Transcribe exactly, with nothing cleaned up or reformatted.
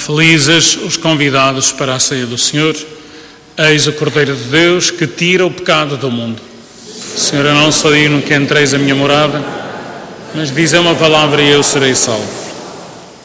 Felizes os convidados para a ceia do Senhor. Eis o Cordeiro de Deus que tira o pecado do mundo. Senhor, eu não sou digno que entreis a minha morada, mas diz uma palavra e eu serei salvo.